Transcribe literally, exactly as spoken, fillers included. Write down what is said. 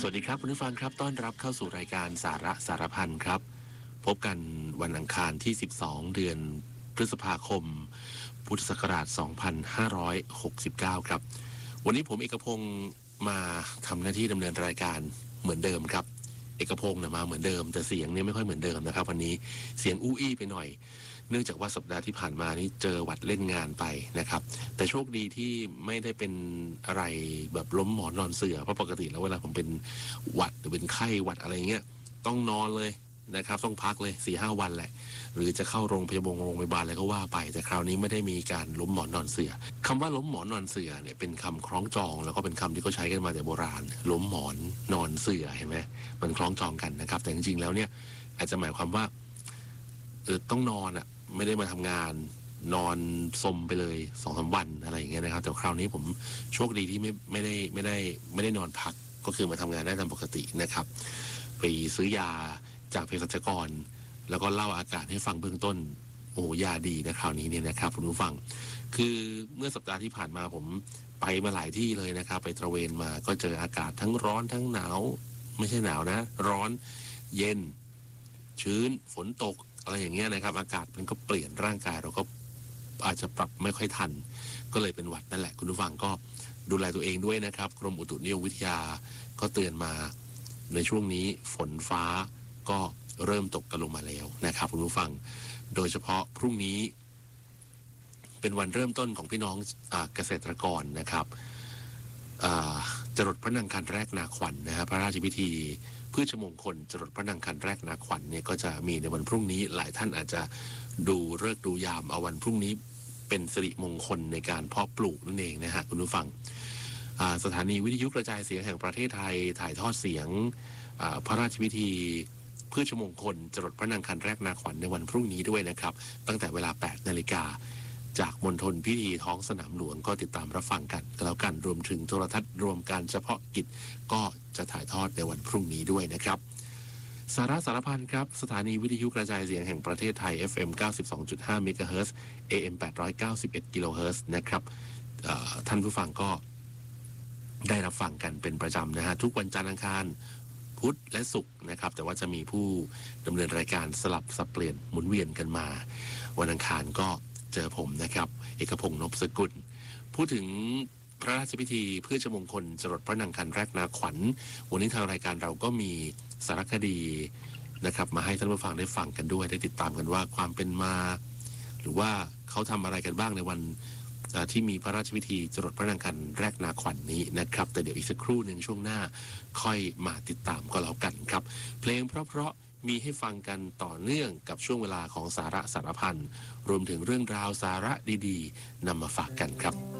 วัสดีครับคุณผู้ฟังครับต้อนรับเข้าสู่รายการสาระสารพันครับพบกันวันอังคารที่สิบสองเดือนพฤษภาคมพุทธศักราชสองพันห้าร้อยหกสิบเก้าครับวันนี้ผมเอกพงศ์มาทำหน้าที่ดำเนินรายการเหมือนเดิมครับเอกพงศ์เนี่ยมาเหมือนเดิมแต่เสียงเนี่ยไม่ค่อยเหมือนเดิมนะครับวันนี้เสียงอู้อี้ไปหน่อยเนื่องจากว่าสัปดาห์ที่ผ่านมานี่เจอหวัดเล่นงานไปนะครับแต่โชคดีที่ไม่ได้เป็นอะไรแบบล้มหมอนนอนเสื่อเพราะปกติแล้วเวลาผมเป็นหวัดหรือเป็นไข้หวัดอะไรเงี้ยต้องนอนเลยนะครับต้องพักเลยสี่ห้าวันแหละหรือจะเข้าโรงพยาบาลโรงพยาบาลอะไรก็ว่าไปแต่คราวนี้ไม่ได้มีการล้มหมอนนอนเสื่อคำว่าล้มหมอนนอนเสื่อเนี่ยเป็นคำคล้องจองแล้วก็เป็นคำที่เขาใช้กันมาแต่โบราณล้มหมอนนอนเสื่อเห็นไหมมันคล้องจองกันนะครับแต่จริงๆแล้วเนี่ยอาจจะหมายความว่าเออต้องนอนอ่ะไม่ได้มาทำงานนอนสมไปเลยสองสามวันอะไรอย่างเงี้ยนะครับแต่คราวนี้ผมโชคดีที่ไม่ไม่ได้ไม่ได้ไม่ได้นอนพักก็คือมาทำงานได้ตามปกตินะครับไปซื้อยาจากเภสัชกรแล้วก็เล่าอาการให้ฟังเบื้องต้นโอ้ยาดีนะคราวนี้เนี่ยนะครับคุณผู้ฟังคือเมื่อสัปดาห์ที่ผ่านมาผมไปมาหลายที่เลยนะครับไปตระเวนมาก็เจออากาศทั้งร้อนทั้งหนาวไม่ใช่หนาวนะร้อนเย็นชื้นฝนตกอะไรอย่างเงี้ยนะครับอากาศมันก็เปลี่ยนร่างกายเราก็อาจจะปรับไม่ค่อยทันก็เลยเป็นหวัดนั่นแหละคุณผู้ฟังก็ดูแลตัวเองด้วยนะครับกรมอุตุนิยมวิทยาก็เตือนมาในช่วงนี้ฝนฟ้าก็เริ่มตกกันลงมาแล้วนะครับคุณผู้ฟังโดยเฉพาะพรุ่งนี้เป็นวันเริ่มต้นของพี่น้องเกษตรกรนะครับจรดพระนางคันแรกนาขวัญ น, นะครับพระราชพิธีพืชมงคลจรดพระนางคันแรกนาขวัญเนี่ยก็จะมีในวันพรุ่งนี้หลายท่านอาจจะดูฤกษ์ดูยามเอาวันพรุ่งนี้เป็นสิริมงคลในการเพาะปลูกนั่นเองนะฮะคุณผู้ฟังสถานีวิทยุกระจายเสียงแห่งประเทศไทยถ่ายทอดเสียงพระราชพิธีพืชมงคลจรดพระนางคันแรกนาขวัญในวันพรุ่งนี้ด้วยนะครับตั้งแต่เวลา แปดนาฬิกาจากมณฑลพิธีท้องสนามหลวงก็ติดตามรับฟังกันแล้วกันรวมถึงโทรทัศน์รวมการเฉพาะกิจก็จะถ่ายทอดในวันพรุ่งนี้ด้วยนะครับสาระสารพันครับสถานีวิทยุกระจายเสียงแห่งประเทศไทย เอฟ เอ็ม เก้าสิบสองจุดห้า เมกะเฮิรตซ์ เอ เอ็ม แปดร้อยเก้าสิบเอ็ด กิโลเฮิรตซ์นะครับท่านผู้ฟังก็ได้รับฟังกันเป็นประจำนะฮะทุกวันจันทร์อังคารพุธและศุกร์นะครับแต่ว่าจะมีผู้ดำเนินรายการสลับสับเปลี่ยนหมุนเวียนกันมาวันอังคารก็เจอผมนะครับเอกพงษ์นพสกุลพูดถึงพระราชพิธีพืชมงคลจรดพระนางคันแรกนาขวัญวันนี้ทางรายการเราก็มีสารคดีนะครับมาให้ท่านผู้ฟังได้ฟังกันด้วยได้ติดตามกันว่าความเป็นมาหรือว่าเขาทำอะไรกันบ้างในวันที่มีพระราชพิธีจรดพระนางคันแรกนาขวัญ น, นี้นะครับแต่เดี๋ยวอีกสักครู่หนึ่งช่วงหน้าค่อยมาติดตามก็แล้วกันครับเพลงเพราะๆมีให้ฟังกันต่อเนื่องกับช่วงเวลาของสาระสารพันรวมถึงเรื่องราวสาระดีๆนำมาฝากกันครับ